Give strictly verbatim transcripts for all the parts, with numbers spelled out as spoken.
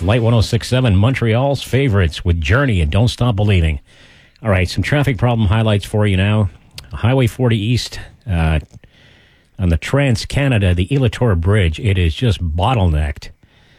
Light one oh six point seven, Montreal's favorites with Journey and Don't Stop Believing. All right, some traffic problem highlights for you now. Highway forty East uh, on the Trans-Canada, the Elator Bridge, it is just bottlenecked.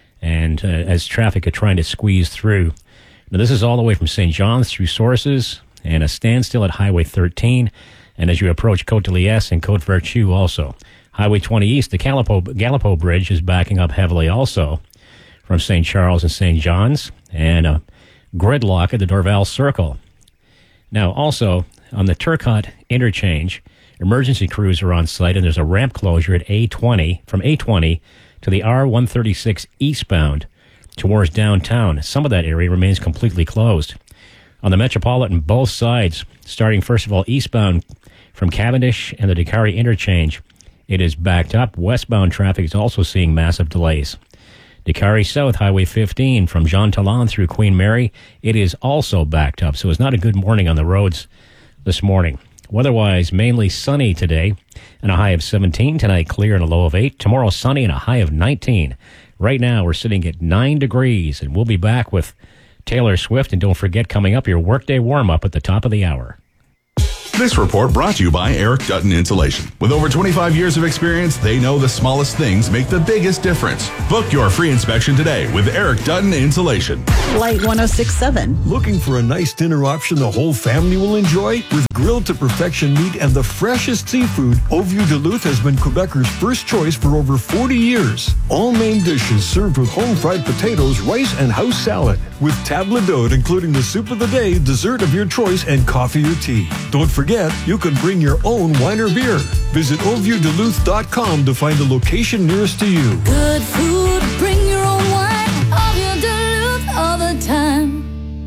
And uh, as traffic are trying to squeeze through. Now, this is all the way from Saint John's through Sources and a standstill at Highway thirteen. And as you approach Côte de Liesse and Côte Vertu also. Highway twenty East, the Gallipo, Gallipo Bridge is backing up heavily also from Saint Charles and Saint John's. And a gridlock at the Dorval Circle. Now, also, on the Turcotte interchange, emergency crews are on site, and there's a ramp closure at A twenty, from A twenty to the R one thirty-six eastbound towards downtown. Some of that area remains completely closed. On the Metropolitan, both sides, starting first of all eastbound from Cavendish and the Décarie interchange, it is backed up. Westbound traffic is also seeing massive delays. Décarie South, Highway fifteen, from Jean Talon through Queen Mary, it is also backed up. So it's not a good morning on the roads this morning. Weather-wise, mainly sunny today, and a high of seventeen. Tonight, clear and a low of eight. Tomorrow, sunny and a high of nineteen. Right now, we're sitting at nine degrees, and we'll be back with Taylor Swift. And don't forget, coming up, your workday warm-up at the top of the hour. This report brought to you by Eric Dutton Insulation. With over twenty-five years of experience, they know the smallest things make the biggest difference. Book your free inspection today with Eric Dutton Insulation. Light one oh six point seven. Looking for a nice dinner option the whole family will enjoy? With grilled to perfection meat and the freshest seafood, Au Vieux Duluth has been Quebecers' first choice for over forty years. All main dishes served with home-fried potatoes, rice, and house salad. With table d'hôte, including the soup of the day, dessert of your choice, and coffee or tea. Don't forget, you can bring your own wine or beer. Visit au vieux duluth dot com to find the location nearest to you. Good food, bring your own wine. Au Vieux Duluth all the time.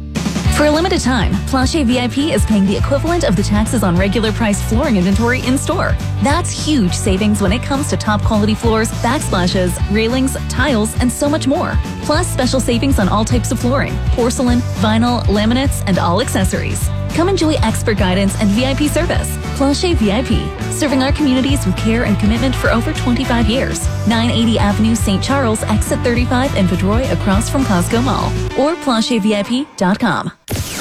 For a limited time, Plancher V I P is paying the equivalent of the taxes on regular price flooring inventory in-store. That's huge savings when it comes to top quality floors, backsplashes, railings, tiles, and so much more. Plus special savings on all types of flooring, porcelain, vinyl, laminates, and all accessories. Come enjoy expert guidance and V I P service. Plancher V I P, serving our communities with care and commitment for over twenty-five years. nine eighty Avenue, Saint Charles, exit thirty-five in Vaudreuil, across from Costco Mall. Or plancher v i p dot com.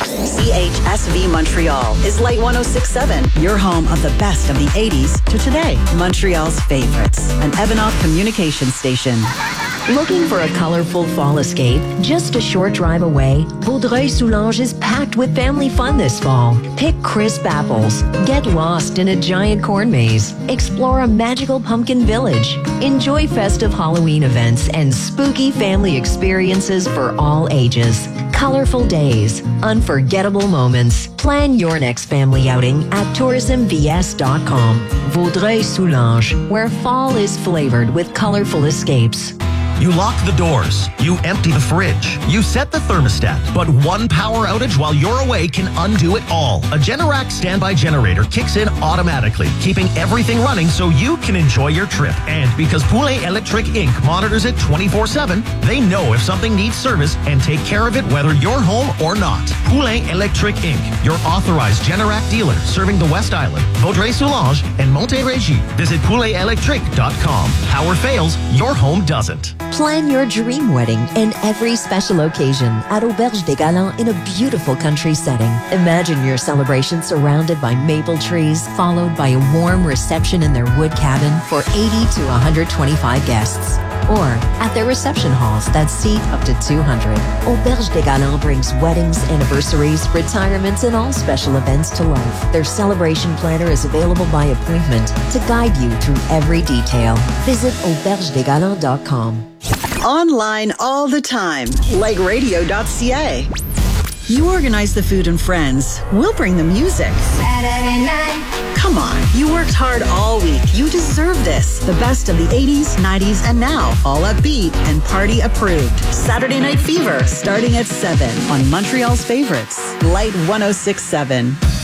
C H S V Montreal is Light one oh six point seven, your home of the best of the eighties to today. Montreal's favorites, an Ebenoff communication station. Looking for a colorful fall escape? Just a short drive away, Vaudreuil-Soulanges is packed with family fun this fall. Pick crisp apples, get lost in a giant corn maze, explore a magical pumpkin village, enjoy festive Halloween events and spooky family experiences for all ages. Colorful days, unforgettable moments. Plan your next family outing at tourism v s dot com. Vaudreuil-Soulanges, where fall is flavored with colorful escapes. You lock the doors. You empty the fridge. You set the thermostat. But one power outage while you're away can undo it all. A Generac standby generator kicks in automatically, keeping everything running so you can enjoy your trip. And because Poulet Electric Incorporated monitors it twenty-four seven, they know if something needs service and take care of it whether you're home or not. Poulet Electric Incorporated, your authorized Generac dealer serving the West Island, Vaudreuil-Soulanges, and Montérégie. Visit poulet electric dot com. Power fails, your home doesn't. Plan your dream wedding and every special occasion at Auberge des Galants in a beautiful country setting. Imagine your celebration surrounded by maple trees, followed by a warm reception in their wood cabin for eighty to one hundred twenty-five guests. Or at their reception halls that seat up to two hundred. Auberge des Galants brings weddings, anniversaries, retirements, and all special events to life. Their celebration planner is available by appointment to guide you through every detail. Visit auberge des galants dot com. Online all the time, like radio dot c a. You organize the food and friends. We'll bring the music. Saturday night. Come on, you worked hard all week. You deserve this. The best of the eighties, nineties, and now. All upbeat and party approved. Saturday Night Fever, starting at seven on Montreal's favorites. Light one oh six point seven.